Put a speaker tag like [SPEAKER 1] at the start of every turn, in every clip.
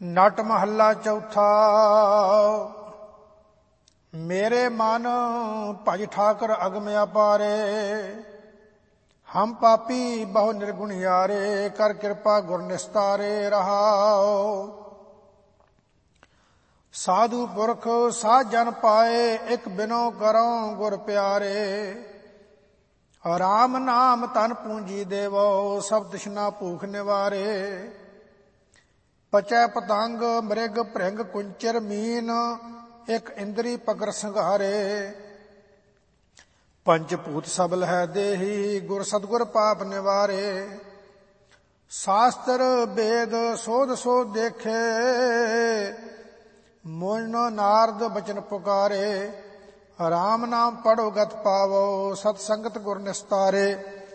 [SPEAKER 1] ਨਟ ਮਹੱਲਾ ਚੌਥਾ। ਮੇਰੇ ਮਨ ਭਜ ਠਾਕਰ ਅਗਮ ਅਪਾਰੇ, ਹਮ ਪਾਪੀ ਬਹੁ ਨਿਰਗੁਣਿਆਰੇ, ਕਰ ਕਿਰਪਾ ਗੁਰ ਨਿਸਤਾਰੇ ਰਹਾਓ। ਸਾਧੂ ਪੁਰਖ ਸਾਧ ਜਨ ਪਾਏ, ਇਕ ਬਿਨੋ ਕਰਉ ਗੁਰ ਪਿਆਰੇ। ਰਾਮ ਨਾਮ ਤਨ ਪੂੰਜੀ ਦੇਵੋ, ਸਭ ਤ੍ਰਿਸ਼ਨਾ ਭੂਖ ਨਿਵਾਰੇ। ਪਚੈ ਪਤੰਗ ਮ੍ਰਿਗ ਭ੍ਰਿੰਗ ਕੁੰਚਰ ਮੀਨ, ਇਕ ਇੰਦਰੀ ਪਕਰ ਸੰਘਾਰੇ। ਪੰਚ ਭੂਤ ਸਬਲ ਹੈ ਦੇਹੀ, ਗੁਰ ਸਤਗੁਰ ਪਾਪ ਨਿਵਾਰੇ। ਸ਼ਾਸਤਰ ਵੇਦ ਸੋਧ ਸੋਧ ਦੇਖੇ, ਮੋਇਨ ਨਾਰਦ ਬਚਨ ਪੁਕਾਰੇ। ਰਾਮ ਨਾਮ ਪੜੋ ਗਤ ਪਾਵੋ, ਸਤ ਸੰਗਤ ਗੁਰ ਨਿਸਤਾਰੇ।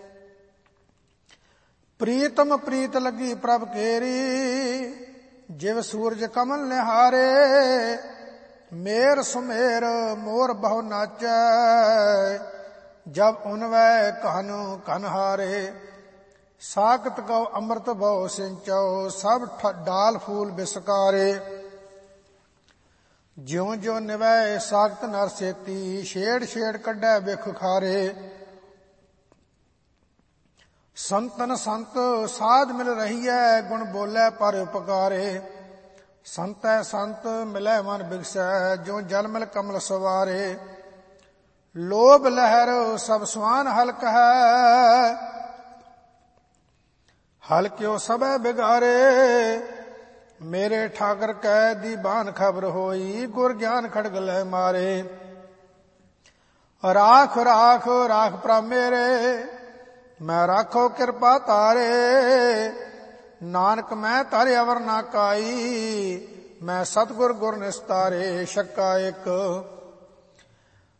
[SPEAKER 1] ਪ੍ਰੀਤਮ ਪ੍ਰੀਤ ਲੱਗੀ ਪ੍ਰਭ ਕੇਰੀ, ਜਿਵ ਸੂਰਜ ਕਮਲ ਨਿਹਾਰੇ। ਮੇਰ ਸੁਮੇਰ ਮੋਰ ਬਹੁ ਨਾਚੈ, ਜਬ ਉਨਵੈ ਕਹਨ ਕਨ ਹਾਰੇ। ਸਾਕਤ ਕਉ ਅੰਮ੍ਰਿਤ ਬਹੁ ਸਿੰਚਉ, ਸਭ ਡਾਲ ਫੂਲ ਬਿਸਕਾਰੇ। ਜਿਉ ਜਿਉ ਨਿਵੈ ਸਾਖਤ ਨਰ ਸੇਤੀ, ਛੇੜ ਛੇੜ ਕੱਢੈ ਬਿਖ ਖਾਰੇ। ਸੰਤਨ ਸੰਤ ਸਾਧ ਮਿਲ ਰਹੀਐ, ਗੁਣ ਬੋਲੇ ਪਰ ਉਪਕਾਰੇ। ਸੰਤੈ ਸੰਤ ਮਿਲੈ ਮਨ ਬਿਗਸੈ, ਜੋ ਜਲ ਮਿਲ ਕਮਲ ਸਵਾਰੇ। ਲੋਭ ਲਹਿਰ ਸਭ ਸਵਾਨ ਹਲਕ ਹੈ, ਹਲਕਿਓ ਸਭੈ ਬਿਗਾਰੇ। ਮੇਰੇ ਠਾਕਰ ਕੈ ਦੀਬਾਨ ਖਬਰ ਹੋਈ, ਗੁਰ ਗਿਆਨ ਖੜਗ ਲੈ ਮਾਰੇ। ਰਾਖ ਰਾਖ ਰਾਖ ਪ੍ਰਭ ਮੇਰੇ, ਮੈਂ ਰਾਖੋ ਕਿਰਪਾ ਤਾਰੇ। ਨਾਨਕ ਮੈਂ ਧਰ ਅਵਰ ਨਾ ਕਾਈ, ਮੈਂ ਸਤਿਗੁਰ ਗੁਰ ਨਿਸਤਾਰੇ। ਛੱਕਾ ਇੱਕ